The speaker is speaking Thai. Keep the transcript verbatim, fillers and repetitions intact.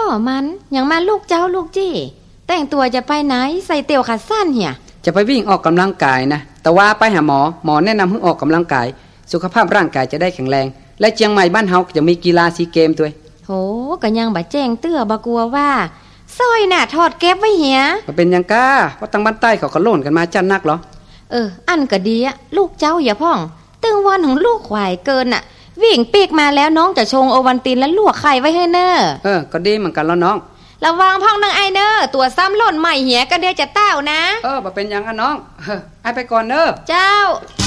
มันอย่างมาลูกเจ้าลูกจี้แต่งตัวจะไปไหนใส่เตี่ยวขาสั้นเหี่ยจะไปวิ่งออกกำลังกายนะแต่ว่าไปหาหมอหมอแนะนำให้ออกกำลังกายสุขภาพร่างกายจะได้แข็งแรงและเชียงใหม่บ้านเฮาจะมีกีฬาซีเกมด้วยโหก็ยังบ่แจ้งเตื้อบ่กลัวว่าซอยน่ะถอดเก็บไว้เหี่ยบ่เป็นหยังก้าเพราะทางบ้านใต้เขาก็โล่นกันมาจั่นนักเหรอเอออันก็ดีอะลูกเจ้าอย่าพ่องตึงวันของลูกควายเกินน่ะวิ่งปีกมาแล้วน้องจะชงโอวันตินและลวกไข่ไว้ให้เนอเออก็ดีเหมือนกันแล้วน้องระวังพ่องนางไอเนอตัวซ้ำหล่นใหม่เหี่ยก็เดี๋ยวจะเต้านะเออบ่เป็นหยังอ่ะน้องเออไอไปก่อนเด้อเจ้า